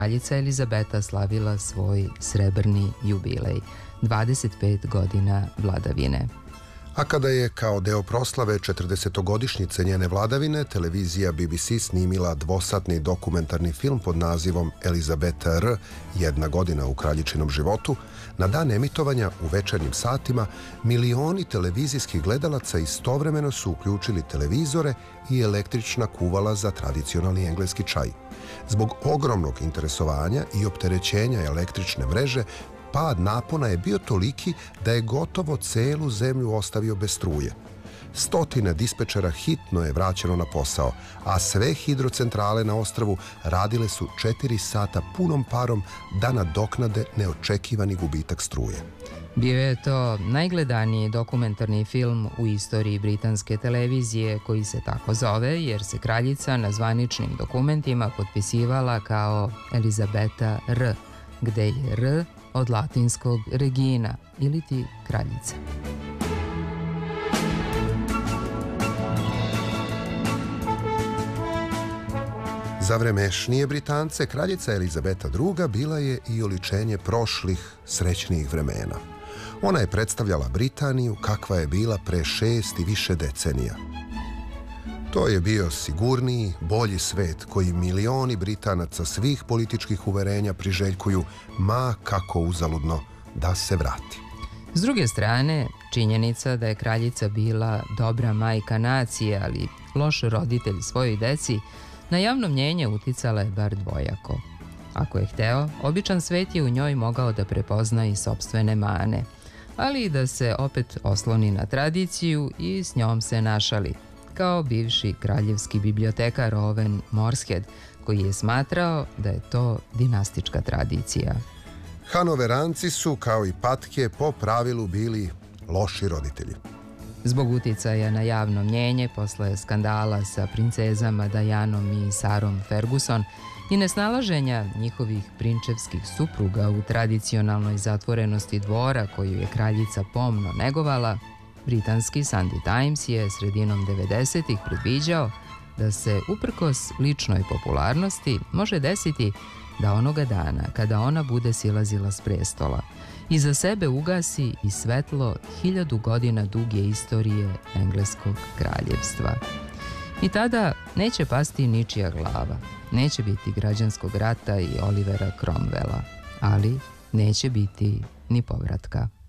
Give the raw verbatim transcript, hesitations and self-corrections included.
kraljica Elizabeta slavila svoj srebrni jubilej, dvadeset pet godina vladavine. A kada je kao deo proslave četrdesetogodišnjice njene vladavine, televizija B B C snimila dvosatni dokumentarni film pod nazivom Elizabeta R. Jedna godina u kraljičinom životu, na dan emitovanja u večernjim satima milioni televizijskih gledalaca istovremeno su uključili televizore i električna kuvala za tradicionalni engleski čaj. Zbog ogromnog interesovanja i opterećenja električne mreže, pad napona je bio toliki da je gotovo celu zemlju ostavio bez struje. Stotine dispečera hitno je vraćeno na posao, a sve hidrocentrale na ostrvu radile su četiri sata punom parom da nadoknade neočekivani gubitak struje. Bio je to najgledaniji dokumentarni film u istoriji britanske televizije, koji se tako zove jer se kraljica na zvaničnim dokumentima potpisivala kao Elizabeta R, gde je R od latinskog regina, ili ti kraljica. Za vremešnije Britance, kraljica Elizabeta druga bila je i oličenje prošlih, srećnijih vremena. Ona je predstavljala Britaniju kakva je bila pre šest i više decenija. To je bio sigurniji, bolji svet koji milioni Britanaca svih političkih uverenja priželjkuju, ma kako uzaludno, da se vrati. S druge strane, činjenica da je kraljica bila dobra majka nacije, ali loš roditelj svojoj deci, na javno mnjenje uticala je bar dvojako. Ako je hteo, običan svet je u njoj mogao da prepozna i sopstvene mane, ali i da se opet osloni na tradiciju i s njom se našali, kao bivši kraljevski bibliotekar Owen Morshead, koji je smatrao da je to dinastička tradicija. Hanoveranci su, kao i patke, po pravilu bili loši roditelji. Zbog uticaja na javno mnjenje posle skandala sa princezama Dianom i Sarom Ferguson i nesnalaženja njihovih prinčevskih supruga u tradicionalnoj zatvorenosti dvora koju je kraljica pomno negovala, britanski Sunday Times je sredinom devedesetih predviđao da se uprkos ličnoj popularnosti može desiti da onoga dana kada ona bude silazila s prestola iza sebe ugasi i svetlo hiljadu godina duge istorije engleskog kraljevstva. I tada neće pasti ničija glava, neće biti građanskog rata i Olivera Cromwella, ali neće biti ni povratka.